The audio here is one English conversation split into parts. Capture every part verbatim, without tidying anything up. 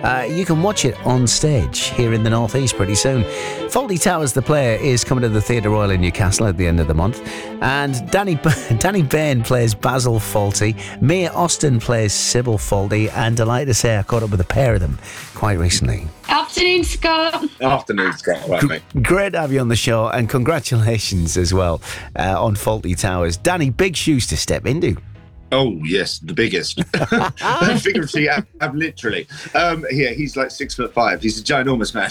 Uh, you can watch it on stage here in the North East pretty soon. Fawlty Towers, the play, is coming to the Theatre Royal in Newcastle at the end of the month. And Danny Danny Bain plays Basil Fawlty. Mia Austin plays Sybil Fawlty. And delighted to say I caught up with a pair of them quite recently. Afternoon, Scott. Afternoon, Scott. Right, mate. Great to have you on the show, and congratulations as well uh, on Fawlty Towers. Danny, big shoes to step into. Oh, yes, the biggest. Figuratively, I've, I've literally. Um, yeah, he's like six foot five. He's a ginormous man.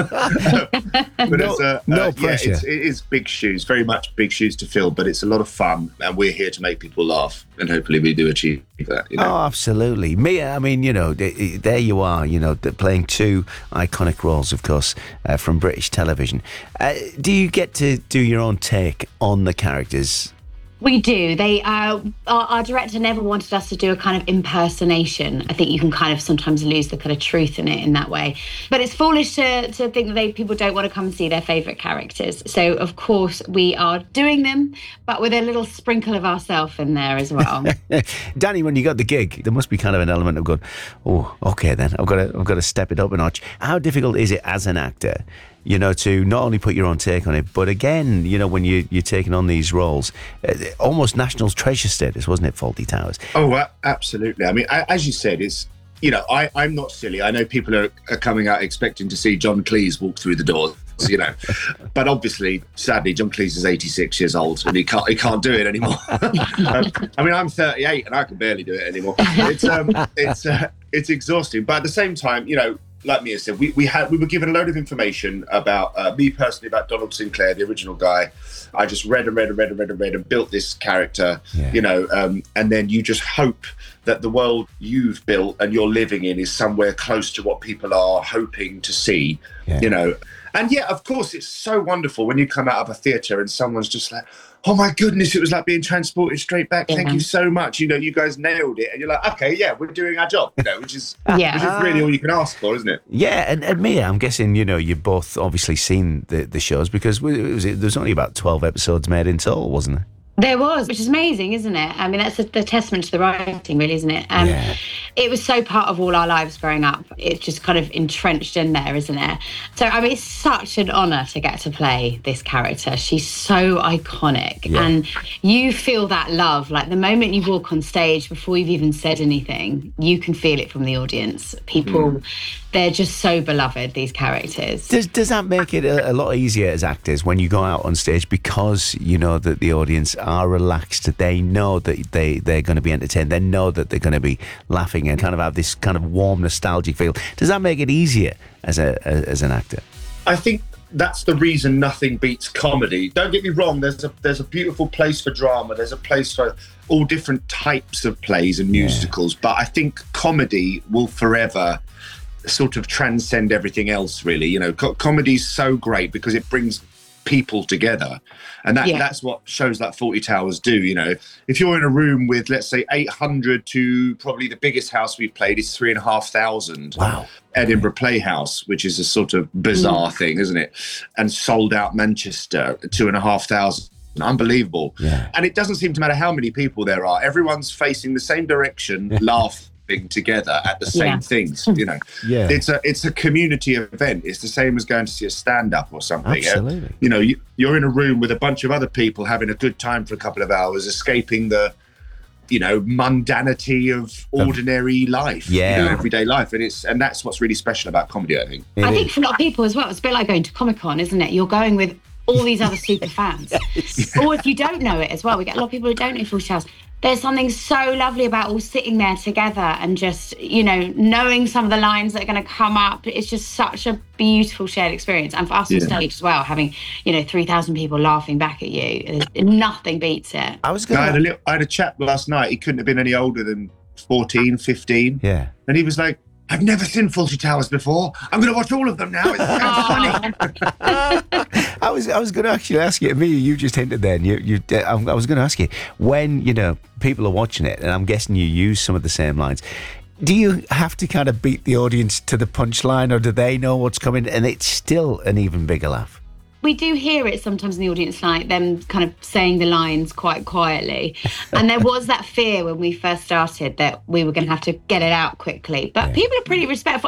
but no, it's, uh, no uh, pressure. Yeah, it's, it is big shoes, very much big shoes to fill, but it's a lot of fun, and we're here to make people laugh, and hopefully we do achieve that. You know? Oh, absolutely. Mia, I mean, you know, there you are, you know, playing two iconic roles, of course, uh, from British television. Uh, do you get to do your own take on the characters? We do. They uh, our, our director never wanted us to do a kind of impersonation. I think you can kind of sometimes lose the kind of truth in it in that way. But it's foolish to, to think that they, people don't want to come and see their favourite characters. So, of course, we are doing them, but with a little sprinkle of ourselves in there as well. Danny, when you got the gig, there must be kind of an element of going, oh, okay then, I've got to, I've got to step it up a notch. How difficult is it as an actor, you know, to not only put your own take on it, but again, you know, when you, you're taking on these roles, uh, almost national treasure status, wasn't it, Fawlty Towers? Oh, well, absolutely. I mean, I, as you said, it's, you know, I, I'm not silly. I know people are, are coming out expecting to see John Cleese walk through the door, you know. But obviously, sadly, John Cleese is eighty-six years old and he can't he can't do it anymore. um, I mean, I'm thirty-eight and I can barely do it anymore. It's um, it's uh, it's exhausting. But at the same time, you know, like Mia said, we, we had we were given a load of information about uh, me personally, about Donald Sinclair, the original guy. I just read and read and read and read and read and built this character, yeah. you know, um, and then you just hope that the world you've built and you're living in is somewhere close to what people are hoping to see, yeah. you know. And yeah, of course, it's so wonderful when you come out of a theatre and someone's just like, oh my goodness, it was like being transported straight back. Yeah. Thank you so much. You know, you guys nailed it. And you're like, okay, yeah, we're doing our job, you know, which is, yeah. which is really all you can ask for, isn't it? Yeah, and, and Mia, I'm guessing, you know, you've both obviously seen the, the shows because it was, there was only about twelve episodes made in total, wasn't there? There was, which is amazing, isn't it? I mean, that's a, the testament to the writing, really, isn't it? Um, yeah. It was so part of all our lives growing up. It's just kind of entrenched in there, isn't it? So, I mean, it's such an honour to get to play this character. She's so iconic. Yeah. And you feel that love. Like, the moment you walk on stage, before you've even said anything, you can feel it from the audience. People, mm. they're just so beloved, these characters. Does, does that make it a, a lot easier as actors when you go out on stage because you know that the audience are relaxed, they know that they, they're going to be entertained, they know that they're going to be laughing and kind of have this kind of warm, nostalgic feel? Does that make it easier as a as an actor? I think that's the reason nothing beats comedy. Don't get me wrong, there's a there's a beautiful place for drama, there's a place for all different types of plays and musicals, yeah. but I think comedy will forever sort of transcend everything else, really. You know, co- comedy's so great because it brings people together, and that yeah. that's what shows like Fawlty Towers do. You know, if you're in a room with, let's say, eight hundred to probably the biggest house we've played is three and a half thousand. Wow. Edinburgh Playhouse, which is a sort of bizarre mm. thing, isn't it? And sold out Manchester, two and a half thousand. Unbelievable. Yeah. And it doesn't seem to matter how many people there are. Everyone's facing the same direction, laugh together at the same yeah. things, you know. Yeah. It's a it's a community event. It's the same as going to see a stand-up or something. Absolutely. You know, you, you're in a room with a bunch of other people having a good time for a couple of hours, escaping the, you know, mundanity of ordinary um, life, yeah. you know, everyday life. And it's and that's what's really special about comedy, I think. It I is. think for a lot of people as well, it's a bit like going to Comic-Con, isn't it? You're going with all these other super fans. Yes. Or if you don't know it as well, we get a lot of people who don't know Fawlty Towers. There's something so lovely about all sitting there together and just, you know, knowing some of the lines that are going to come up. It's just such a beautiful shared experience. And for us yeah. on stage as well, having, you know, three thousand people laughing back at you, nothing beats it. I was going I, had a little, I had a chap last night. He couldn't have been any older than fourteen, fifteen. Yeah. And he was like, I've never seen Fawlty Towers before. I'm going to watch all of them now. It's so funny. I was I was going to actually ask you, Mia, you just hinted then. You, you, I was going to ask you, when, you know, people are watching it, and I'm guessing you use some of the same lines, do you have to kind of beat the audience to the punchline, or do they know what's coming and it's still an even bigger laugh? We do hear it sometimes in the audience, like them kind of saying the lines quite quietly. And there was that fear when we first started that we were going to have to get it out quickly. But yeah. people are pretty respectful.